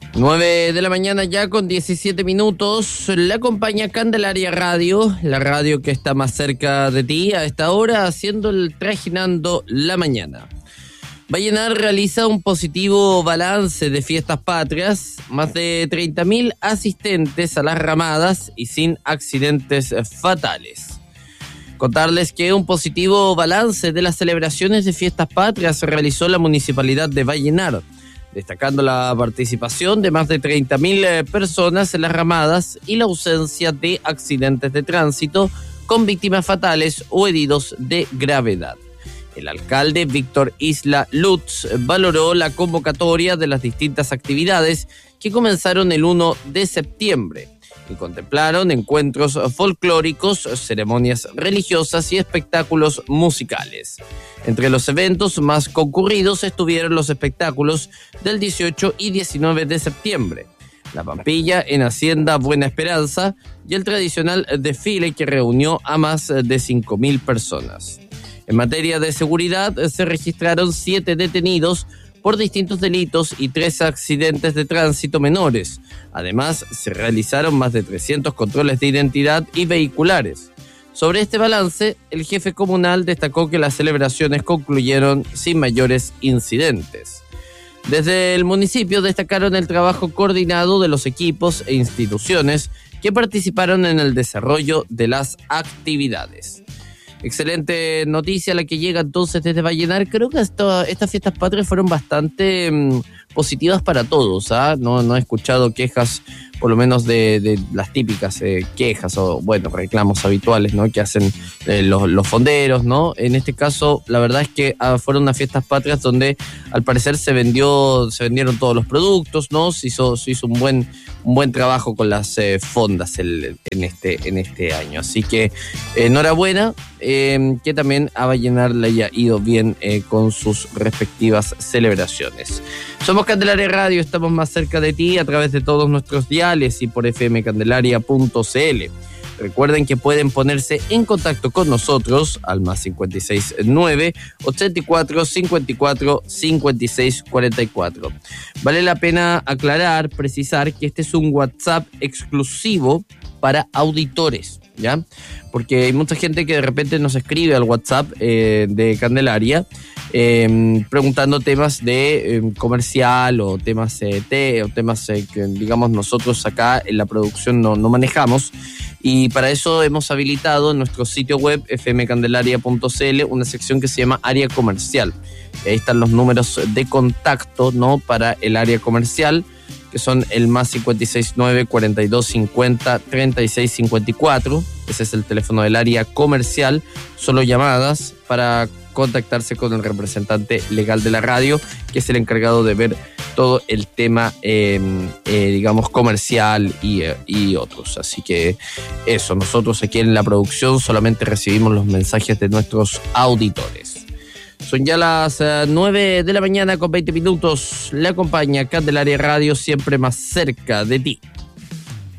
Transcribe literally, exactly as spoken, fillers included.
nueve de la mañana ya con diecisiete minutos. La acompaña Candelaria Radio, la radio que está más cerca de ti a esta hora, haciendo el Trajinando la Mañana. Vallenar realiza un positivo balance de fiestas patrias, más de treinta mil asistentes a las ramadas y sin accidentes fatales. Contarles que un positivo balance de las celebraciones de fiestas patrias realizó la Municipalidad de Vallenar, destacando la participación de más de treinta mil personas en las ramadas y la ausencia de accidentes de tránsito con víctimas fatales o heridos de gravedad. El alcalde Víctor Isla Lutz valoró la convocatoria de las distintas actividades que comenzaron el primero de septiembre y contemplaron encuentros folclóricos, ceremonias religiosas y espectáculos musicales. Entre los eventos más concurridos estuvieron los espectáculos del dieciocho y diecinueve de septiembre, la Pampilla en Hacienda Buena Esperanza y el tradicional desfile que reunió a más de cinco mil personas. En materia de seguridad, se registraron siete detenidos por distintos delitos y tres accidentes de tránsito menores. Además, se realizaron más de trescientos controles de identidad y vehiculares. Sobre este balance, el jefe comunal destacó que las celebraciones concluyeron sin mayores incidentes. Desde el municipio destacaron el trabajo coordinado de los equipos e instituciones que participaron en el desarrollo de las actividades. Excelente noticia la que llega entonces desde Vallenar. Creo que esto, estas fiestas patrias fueron bastante mmm, positivas para todos, ¿ah? No, no he escuchado quejas, por lo menos de, de las típicas eh, quejas o, bueno, reclamos habituales, ¿no? Que hacen eh, los, los fonderos, ¿no? En este caso, la verdad es que ah, fueron unas fiestas patrias donde al parecer se vendió, se vendieron todos los productos, ¿no? Se hizo, se hizo un buen, un buen trabajo con las eh, fondas el, en este, en este año. Así que eh, enhorabuena. Eh, que también a Vallenar le haya ido bien eh, con sus respectivas celebraciones. Somos Candelaria Radio, estamos más cerca de ti a través de todos nuestros diales y por f m candelaria punto c l. Recuerden que pueden ponerse en contacto con nosotros al más cinco seis nueve, ochenta y cuatro, cincuenta y cuatro, cincuenta y seis cuarenta y cuatro. Vale la pena aclarar, precisar que este es un WhatsApp exclusivo para auditores, ¿ya? Porque hay mucha gente que de repente nos escribe al WhatsApp eh, de Candelaria eh, preguntando temas de eh, comercial o temas eh, T o temas eh, que digamos nosotros acá en la producción no, no manejamos, y para eso hemos habilitado en nuestro sitio web f m candelaria punto c l una sección que se llama área comercial. Y ahí están los números de contacto, ¿no? Para el área comercial, que son el más cinco seis nueve, cuarenta y dos cincuenta, treinta y seis cincuenta y cuatro. Ese es el teléfono del área comercial. Solo llamadas para contactarse con el representante legal de la radio, que es el encargado de ver todo el tema, eh, eh, digamos, comercial y, eh, y otros. Así que eso, nosotros aquí en la producción solamente recibimos los mensajes de nuestros auditores. Son ya las uh, nueve de la mañana con veinte minutos. Le acompaña Candelaria Radio, siempre más cerca de ti.